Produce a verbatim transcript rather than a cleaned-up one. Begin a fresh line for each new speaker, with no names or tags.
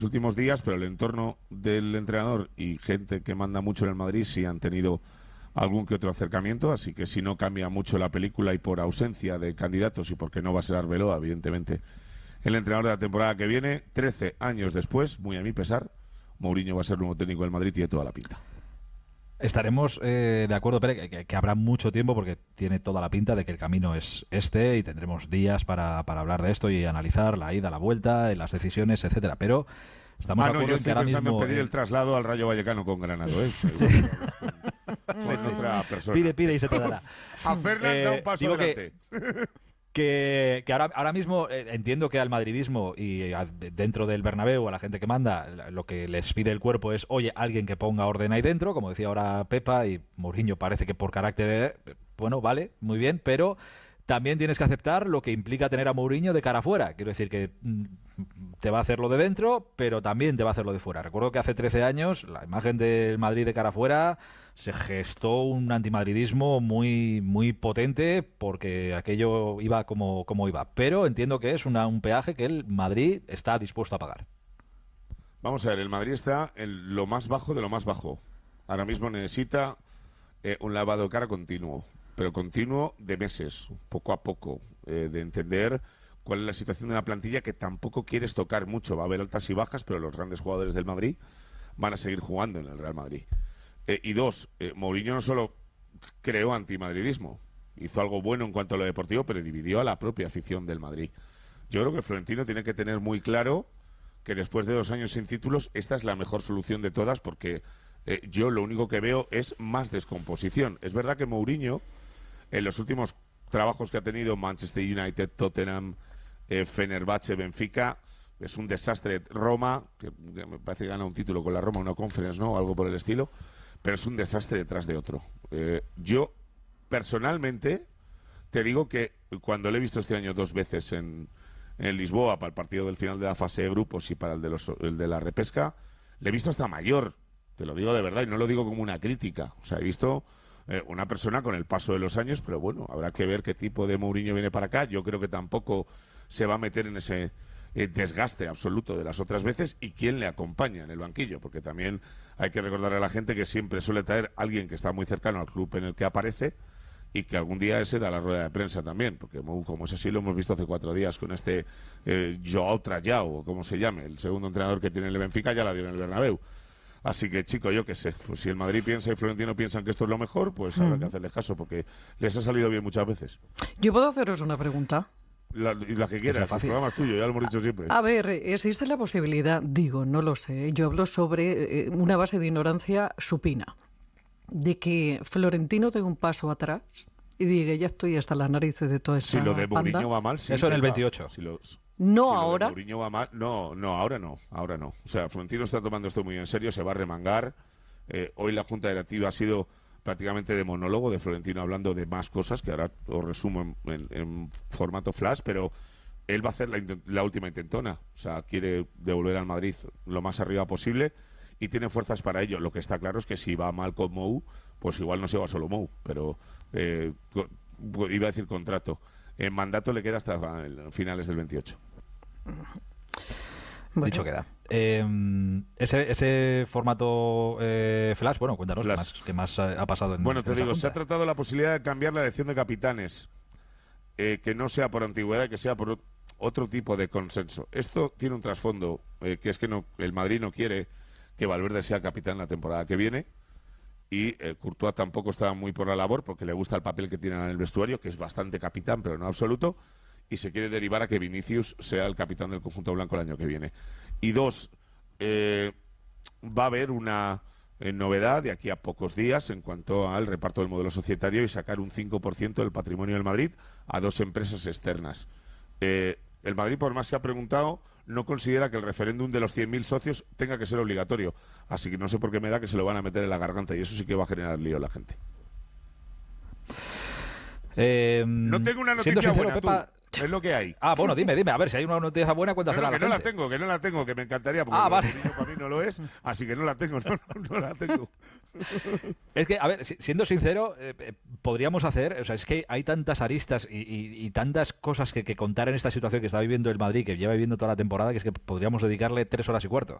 últimos días, pero el entorno del entrenador y gente que manda mucho en el Madrid sí han tenido algún que otro acercamiento, así que si no cambia mucho la película y por ausencia de candidatos y porque no va a ser Arbeloa, evidentemente, el entrenador de la temporada que viene, trece años después, muy a mi pesar, Mourinho va a ser nuevo técnico del Madrid y tiene toda la pinta.
Estaremos eh, de acuerdo, Pere, que, que habrá mucho tiempo porque tiene toda la pinta de que el camino es este y tendremos días para, para hablar de esto y analizar la ida, la vuelta, las decisiones, etcétera. Pero estamos
ah,
de
no,
acuerdo
yo
en que
estoy
ahora
pensando
mismo
en pedir
eh,
el traslado al Rayo Vallecano con Granado, ¿eh?
Sí.
Con, con
Sí, sí.
otra persona.
Pide, pide y se te dará.
A Fernan
Eh,
da un paso
digo
adelante.
Que, que, que ahora, ahora mismo eh, entiendo que al madridismo y a, dentro del Bernabéu, a la gente que manda, lo que les pide el cuerpo es, oye, alguien que ponga orden ahí dentro, como decía ahora Pepa, y Mourinho parece que por carácter, eh, bueno, vale, muy bien, pero también tienes que aceptar lo que implica tener a Mourinho de cara afuera. Quiero decir que mm, te va a hacer lo de dentro, pero también te va a hacer lo de fuera. Recuerdo que hace trece años la imagen del Madrid de cara afuera se gestó un antimadridismo muy muy potente porque aquello iba como, como iba. Pero entiendo que es una, un peaje que el Madrid está dispuesto a pagar.
Vamos a ver, el Madrid está en lo más bajo de lo más bajo. Ahora mismo necesita eh, un lavado de cara continuo, pero continuo de meses, poco a poco, eh, de entender cuál es la situación de una plantilla que tampoco quieres tocar mucho. Va a haber altas y bajas, pero los grandes jugadores del Madrid van a seguir jugando en el Real Madrid. Eh, y dos, eh, Mourinho no solo creó antimadridismo, hizo algo bueno en cuanto a lo deportivo, pero dividió a la propia afición del Madrid. Yo creo que Florentino tiene que tener muy claro que después de dos años sin títulos, esta es la mejor solución de todas, porque eh, yo lo único que veo es más descomposición. Es verdad que Mourinho, en los últimos trabajos que ha tenido, Manchester United, Tottenham, eh, Fenerbahce, Benfica, es un desastre. Roma, que, que me parece que gana un título con la Roma, una conference, ¿no? Algo por el estilo, pero es un desastre detrás de otro. Eh, yo, personalmente, te digo que cuando le he visto este año dos veces en, en Lisboa, para el partido del final de la fase de grupos y para el de, los, el de la repesca, le he visto hasta mayor, te lo digo de verdad, y no lo digo como una crítica. O sea, he visto eh, una persona con el paso de los años, pero bueno, habrá que ver qué tipo de Mourinho viene para acá. Yo creo que tampoco se va a meter en ese eh, desgaste absoluto de las otras veces, y quién le acompaña en el banquillo, porque también hay que recordarle a la gente que siempre suele traer a alguien que está muy cercano al club en el que aparece, y que algún día ese da la rueda de prensa también, porque como es así, lo hemos visto hace cuatro días con este eh, Joao Trayao, o como se llame, el segundo entrenador que tiene el Benfica, ya la dio en el Bernabéu. Así que, chico, yo qué sé, pues si el Madrid piensa y Florentino piensan que esto es lo mejor, pues habrá mm. que hacerles caso, porque les ha salido bien muchas veces.
Yo puedo haceros una pregunta.
La, la que quieras, el programa es tuyo, ya lo hemos dicho siempre.
A ver, existe la posibilidad, digo, no lo sé, yo hablo sobre eh, una base de ignorancia supina, de que Florentino dé un paso atrás y diga, ya estoy hasta las narices de toda esta
Si lo de Mourinho
panda.
va mal, sí.
Eso en el veintiocho.
Si lo,
no
si
ahora.
Lo de Mourinho va mal, no, no, ahora no, ahora no. O sea, Florentino está tomando esto muy en serio, se va a remangar. Eh, hoy la Junta Directiva ha sido prácticamente de monólogo de Florentino hablando de más cosas, que ahora os resumo en, en, en formato flash, pero él va a hacer la, la última intentona. O sea, quiere devolver al Madrid lo más arriba posible y tiene fuerzas para ello. Lo que está claro es que si va mal con Mou, pues igual no se va solo Mou, pero eh, iba a decir contrato. En mandato le queda hasta finales del veintiocho.
Bueno. Dicho queda. Eh, ese, ese formato eh, flash, bueno, cuéntanos flash. Más, qué más ha pasado en
Bueno, te
en
digo,
esa
se ha tratado la posibilidad de cambiar la elección de capitanes, eh, que no sea por antigüedad, que sea por otro tipo de consenso. Esto tiene un trasfondo, eh, que es que no, el Madrid no quiere que Valverde sea capitán la temporada que viene, y eh, Courtois tampoco está muy por la labor porque le gusta el papel que tiene en el vestuario, que es bastante capitán, pero no absoluto, y se quiere derivar a que Vinicius sea el capitán del conjunto blanco el año que viene. Y dos, eh, va a haber una eh, novedad de aquí a pocos días en cuanto al reparto del modelo societario y sacar un cinco por ciento del patrimonio del Madrid a dos empresas externas. Eh, el Madrid, por más que ha preguntado, no considera que el referéndum de los cien mil socios tenga que ser obligatorio. Así que no sé por qué me da que se lo van a meter en la garganta, y eso sí que va a generar lío a la gente.
Eh,
no tengo una noticia
siendo sincero,
buena,
Pepa...
tú. Es lo que hay.
Ah, bueno, dime, dime. A ver, si hay una noticia buena,
No,
cuéntasela
no,
a la
que no
gente.
la tengo, que no la tengo, que me encantaría, porque
Ah,
lo
vale.
niño para mí no lo es, así que no la tengo, no, no, no la tengo.
Es que, a ver, si- siendo sincero, eh, eh, podríamos hacer, o sea, es que hay tantas aristas y, y- y tantas cosas que, que contar en esta situación que está viviendo el Madrid, que lleva viviendo toda la temporada, que es que podríamos dedicarle tres horas y cuarto.